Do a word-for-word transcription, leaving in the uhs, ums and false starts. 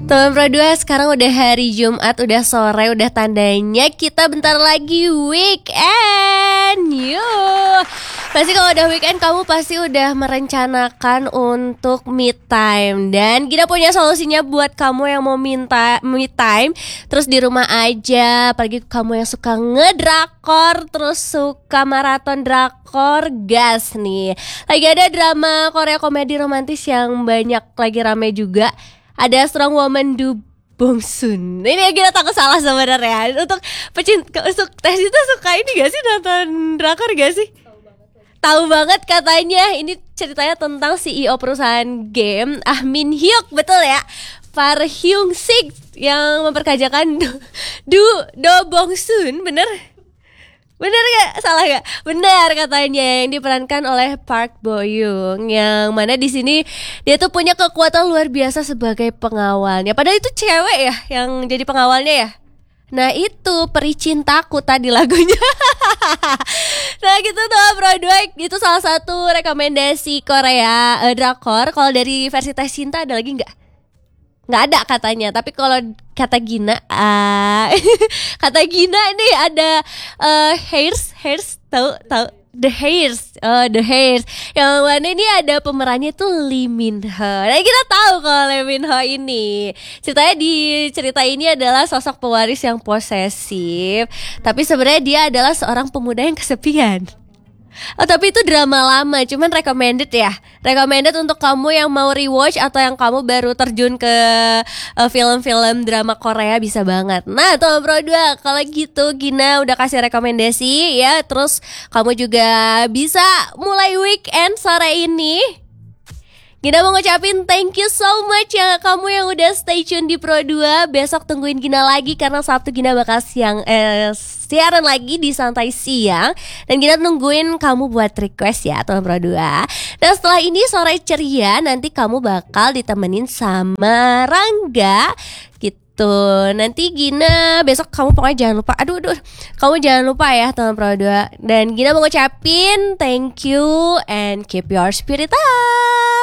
Teman Pro dua, sekarang udah hari Jumat, udah sore, udah tandanya kita bentar lagi weekend. Yuk. Pasti kalau udah weekend kamu pasti udah merencanakan untuk me time. Dan kita punya solusinya buat kamu yang mau minta me time terus di rumah aja. Apalagi kamu yang suka ngedrakor, terus suka maraton drakor, gas nih. Lagi ada drama Korea komedi romantis yang banyak lagi rame juga. Ada Strong Woman Do Bongsun. Ini yang kita takut salah sebenarnya. Untuk pecinta, untuk tes itu suka ini gak sih, nonton drakor gak sih? Tahu banget katanya. Ini ceritanya tentang C E O perusahaan game, Ah Min Hyuk, betul ya? Park Hyung Sik yang memperkerjakan Do, Do, Do Bongsun, bener? Bener gak? Salah gak? Bener katanya, yang diperankan oleh Park Bo Young, yang mana di sini dia tuh punya kekuatan luar biasa sebagai pengawalnya. Padahal itu cewek ya yang jadi pengawalnya ya. Nah itu Peri Cintaku tadi lagunya. Nah gitu tuh Pro dua, itu salah satu rekomendasi Korea eh, drakor. Kalau dari versi Tes Cinta ada lagi nggak? Nggak ada katanya. Tapi kalau kata Gina, uh, kata Gina ini ada uh, hairs, hairs tahu tahu The Hairs, uh, The Hairs. Yang mana ini ada pemerannya tuh Lee Min Ho. Nah kita tahu kalau Lee Min Ho ini ceritanya di cerita ini adalah sosok pewaris yang posesif, tapi sebenarnya dia adalah seorang pemuda yang kesepian. Oh tapi itu drama lama, cuman recommended ya. Recommended untuk kamu yang mau rewatch atau yang kamu baru terjun ke uh, film-film drama Korea, bisa banget. Nah teman Pro dua, kalau gitu Gina udah kasih rekomendasi ya. Terus kamu juga bisa mulai weekend sore ini. Gina mau ngucapin thank you so much ya kamu yang udah stay tune di Pro dua. Besok tungguin Gina lagi karena Sabtu Gina bakal siang eh, siaran lagi di Santai Siang. Dan Gina nungguin kamu buat request ya teman Pro dua. Dan setelah ini sore ceria nanti kamu bakal ditemenin sama Rangga gitu. Nanti Gina besok kamu pokoknya jangan lupa. Aduh aduh. Kamu jangan lupa ya teman Pro dua. Dan Gina mau ngucapin thank you and keep your spirit up.